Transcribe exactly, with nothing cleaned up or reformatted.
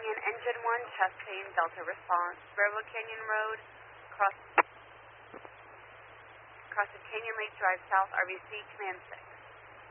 Canyon, Engine one, chest pain, Delta response, Railroad Canyon Road, cross, cross of Canyon Lake Drive South, R B C, Command six.